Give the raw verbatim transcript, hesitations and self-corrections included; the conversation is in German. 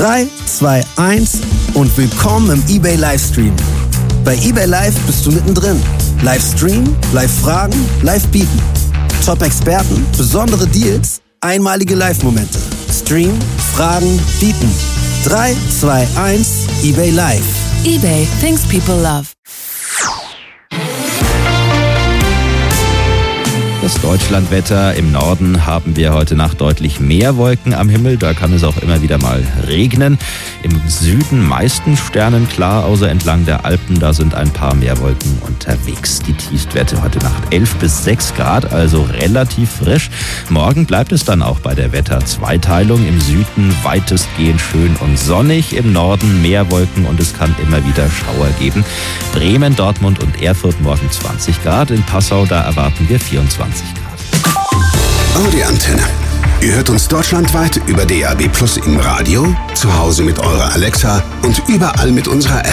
drei, zwei, eins und willkommen im eBay Livestream. Bei eBay Live bist du mittendrin. Live streamen, live fragen, live bieten. Top-Experten, besondere Deals, einmalige Live-Momente. Stream, fragen, bieten. drei, zwei, eins, eBay Live. eBay, things people love. Das Deutschlandwetter. Im Norden haben wir heute Nacht deutlich mehr Wolken am Himmel. Da kann es auch immer wieder mal regnen. Im Süden meistens sternenklar, außer entlang der Alpen. Da sind ein paar mehr Wolken unterwegs. Die Tiefstwerte heute Nacht elf bis sechs Grad, also relativ frisch. Morgen bleibt es dann auch bei der Wetterzweiteilung. Im Süden weitestgehend schön und sonnig. Im Norden mehr Wolken und es kann immer wieder Schauer geben. Bremen, Dortmund und Erfurt morgen zwanzig Grad. In Passau, da erwarten wir vierundzwanzig Grad. Audi Antenne. Ihr hört uns deutschlandweit über D A B Plus im Radio, zu Hause mit eurer Alexa und überall mit unserer App.